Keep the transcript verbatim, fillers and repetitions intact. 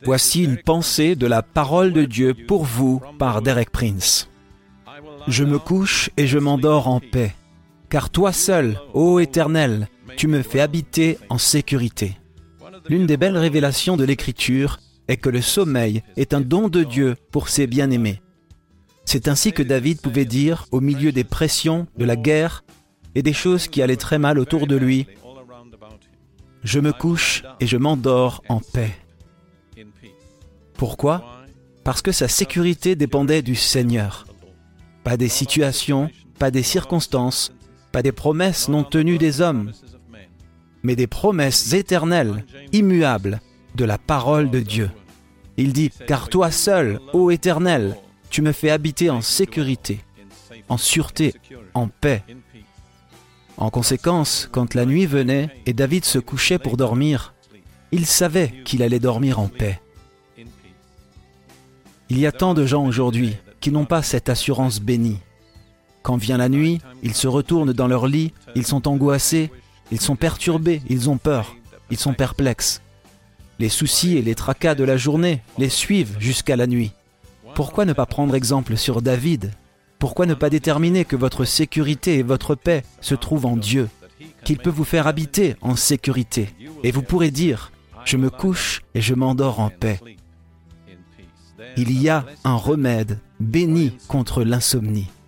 Voici une pensée de la parole de Dieu pour vous par Derek Prince. Je me couche et je m'endors en paix, car toi seul, ô Éternel, tu me fais habiter en sécurité. L'une des belles révélations de l'Écriture est que le sommeil est un don de Dieu pour ses bien-aimés. C'est ainsi que David pouvait dire, au milieu des pressions, de la guerre et des choses qui allaient très mal autour de lui, « Je me couche et je m'endors en paix. » Pourquoi ? Parce que sa sécurité dépendait du Seigneur. Pas des situations, pas des circonstances, pas des promesses non tenues des hommes, mais des promesses éternelles, immuables, de la parole de Dieu. Il dit, « Car toi seul, ô Éternel, tu me fais habiter en sécurité, en sûreté, en paix. » En conséquence, quand la nuit venait et David se couchait pour dormir, il savait qu'il allait dormir en paix. Il y a tant de gens aujourd'hui qui n'ont pas cette assurance bénie. Quand vient la nuit, ils se retournent dans leur lit, ils sont angoissés, ils sont perturbés, ils ont peur, ils sont perplexes. Les soucis et les tracas de la journée les suivent jusqu'à la nuit. Pourquoi ne pas prendre exemple sur David ? Pourquoi ne pas déterminer que votre sécurité et votre paix se trouvent en Dieu, qu'il peut vous faire habiter en sécurité, et vous pourrez dire « Je me couche et je m'endors en paix ». Il y a un remède béni contre l'insomnie.